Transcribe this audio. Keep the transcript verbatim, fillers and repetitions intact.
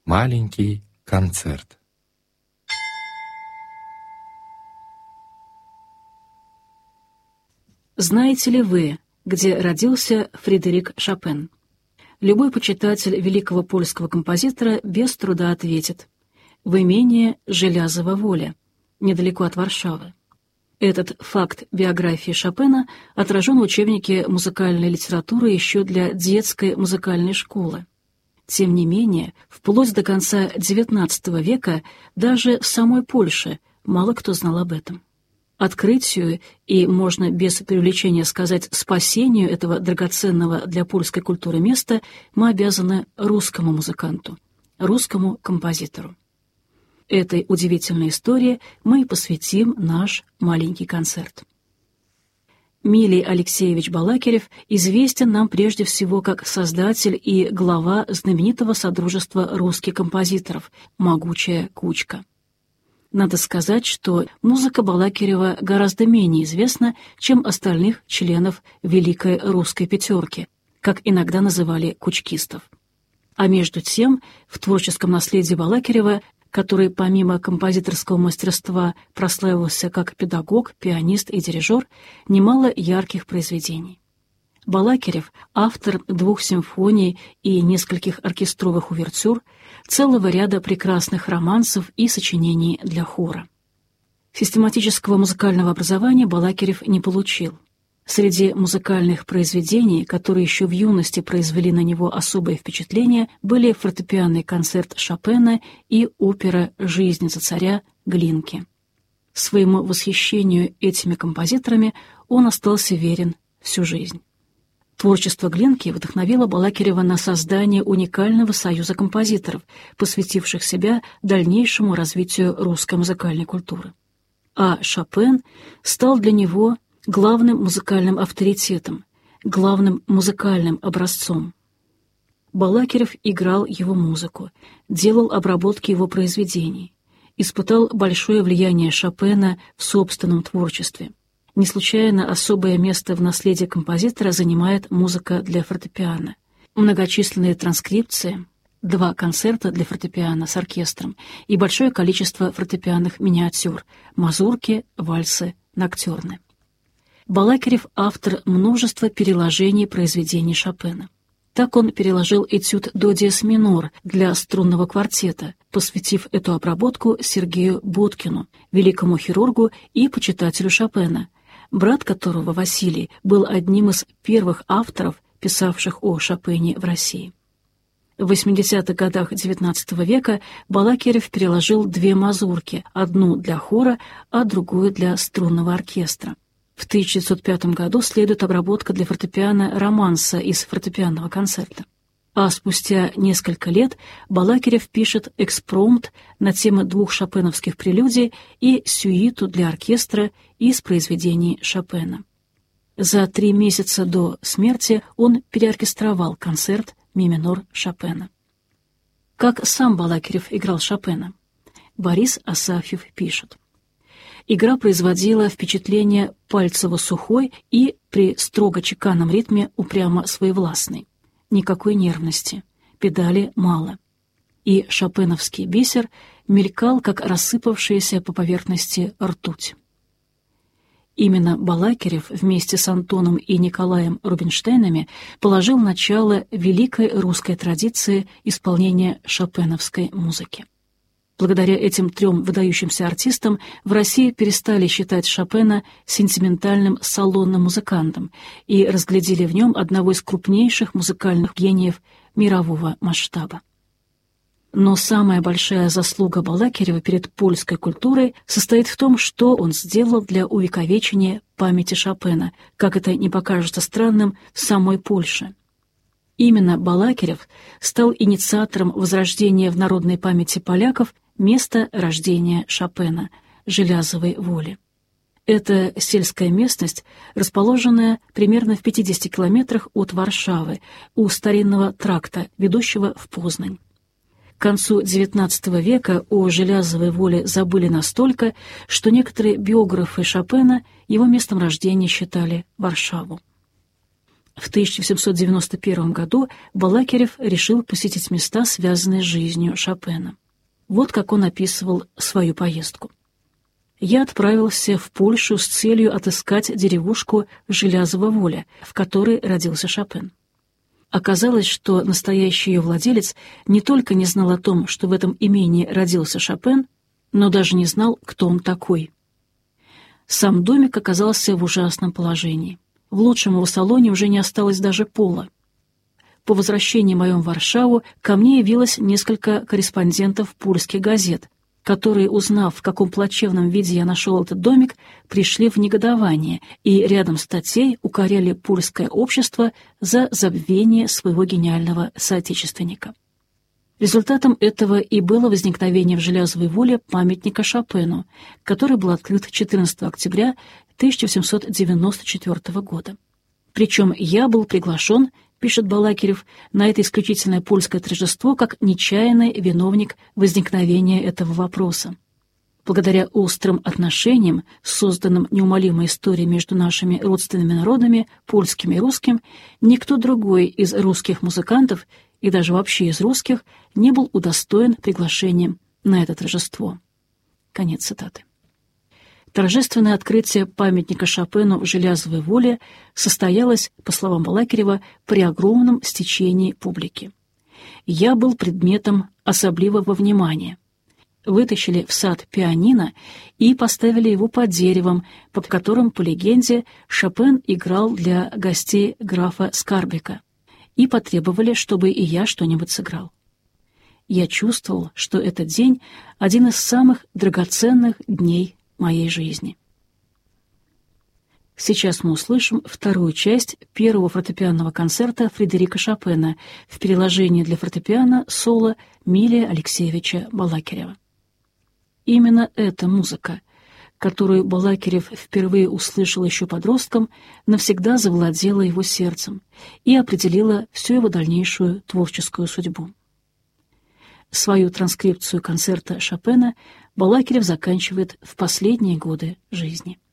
Маленький концерт. Знаете ли вы, где родился Фредерик Шопен? Любой почитатель великого польского композитора без труда ответит: в имении Желязова-Воля, недалеко от Варшавы. Этот факт биографии Шопена отражен в учебнике музыкальной литературы еще для детской музыкальной школы. Тем не менее, вплоть до конца девятнадцатого века даже в самой Польше мало кто знал об этом. Открытию и, можно без преувеличения сказать, спасению этого драгоценного для польской культуры места мы обязаны русскому музыканту, русскому композитору. Этой удивительной истории мы и посвятим наш маленький концерт. Милий Алексеевич Балакирев известен нам прежде всего как создатель и глава знаменитого содружества русских композиторов «Могучая кучка». Надо сказать, что музыка Балакирева гораздо менее известна, чем остальных членов Великой Русской Пятерки, как иногда называли кучкистов. А между тем, в творческом наследии Балакирева, который помимо композиторского мастерства прославился как педагог, пианист и дирижер, немало ярких произведений. Балакирев — автор двух симфоний и нескольких оркестровых увертюр, целого ряда прекрасных романсов и сочинений для хора. Систематического музыкального образования Балакирев не получил. Среди музыкальных произведений, которые еще в юности произвели на него особое впечатление, были фортепианный концерт Шопена и опера «Жизнь за царя» Глинки. Своему восхищению этими композиторами он остался верен всю жизнь. Творчество Глинки вдохновило Балакирева на создание уникального союза композиторов, посвятивших себя дальнейшему развитию русской музыкальной культуры. А Шопен стал для него главным музыкальным авторитетом, главным музыкальным образцом. Балакирев играл его музыку, делал обработки его произведений, испытал большое влияние Шопена в собственном творчестве. Не случайно особое место в наследии композитора занимает музыка для фортепиано. Многочисленные транскрипции, два концерта для фортепиано с оркестром и большое количество фортепианных миниатюр, мазурки, вальсы, ноктюрны. Балакирев — автор множества переложений произведений Шопена. Так он переложил этюд до диез минор для струнного квартета, посвятив эту обработку Сергею Боткину, великому хирургу и почитателю Шопена, брат которого, Василий, был одним из первых авторов, писавших о Шопене в России. В восьмидесятых годах девятнадцатого века Балакирев переложил две мазурки, одну для хора, а другую для струнного оркестра. В тысяча девятьсот пятом году следует обработка для фортепиано романса из фортепианного концерта. А спустя несколько лет Балакирев пишет экспромт на темы двух шопеновских прелюдий и сюиту для оркестра из произведений Шопена. За три месяца до смерти он переоркестровал концерт ми минор Шопена. Как сам Балакирев играл Шопена? Борис Асафьев пишет: игра производила впечатление пальцево-сухой и при строго чеканном ритме упрямо своевластной. Никакой нервности, педали мало. И шопеновский бисер мелькал, как рассыпавшаяся по поверхности ртуть. Именно Балакирев вместе с Антоном и Николаем Рубинштейнами положил начало великой русской традиции исполнения шопеновской музыки. Благодаря этим трем выдающимся артистам в России перестали считать Шопена сентиментальным салонным музыкантом и разглядели в нем одного из крупнейших музыкальных гениев мирового масштаба. Но самая большая заслуга Балакирева перед польской культурой состоит в том, что он сделал для увековечения памяти Шопена, как это не покажется странным, в самой Польше. Именно Балакирев стал инициатором возрождения в народной памяти поляков места рождения Шопена — Желязовой Воли. Это сельская местность, расположенная примерно в пятидесяти километрах от Варшавы, у старинного тракта, ведущего в Познань. К концу девятнадцатого века о Желязовой Воле забыли настолько, что некоторые биографы Шопена его местом рождения считали Варшаву. В тысяча семьсот девяносто первом году Балакирев решил посетить места, связанные с жизнью Шопена. Вот как он описывал свою поездку. «Я отправился в Польшу с целью отыскать деревушку Желязова Воля, в которой родился Шопен. Оказалось, что настоящий ее владелец не только не знал о том, что в этом имении родился Шопен, но даже не знал, кто он такой. Сам домик оказался в ужасном положении. В лучшем его салоне уже не осталось даже пола. По возвращении моем в Варшаву ко мне явилось несколько корреспондентов польских газет, которые, узнав, в каком плачевном виде я нашел этот домик, пришли в негодование и рядом статей укоряли польское общество за забвение своего гениального соотечественника. Результатом этого и было возникновение в Желязовой Воле памятника Шопену, который был открыт четырнадцатого октября тысяча восемьсот девяносто четвёртого года. Причем я был приглашен, пишет Балакирев, на это исключительное польское торжество как нечаянный виновник возникновения этого вопроса. Благодаря острым отношениям, созданным неумолимой историей между нашими родственными народами, польским и русским, никто другой из русских музыкантов и даже вообще из русских не был удостоен приглашением на это торжество. Конец цитаты. Торжественное открытие памятника Шопену в Желязовой Воле состоялось, по словам Балакирева, при огромном стечении публики. Я был предметом особливого внимания. Вытащили в сад пианино и поставили его под деревом, под которым, по легенде, Шопен играл для гостей графа Скарбека, и потребовали, чтобы и я что-нибудь сыграл. Я чувствовал, что этот день — один из самых драгоценных дней моей жизни. Сейчас мы услышим вторую часть первого фортепианного концерта Фредерика Шопена в переложении для фортепиано соло Милия Алексеевича Балакирева. Именно эта музыка, которую Балакирев впервые услышал еще подростком, навсегда завладела его сердцем и определила всю его дальнейшую творческую судьбу. Свою транскрипцию концерта Шопена Балакирев заканчивает в последние годы жизни.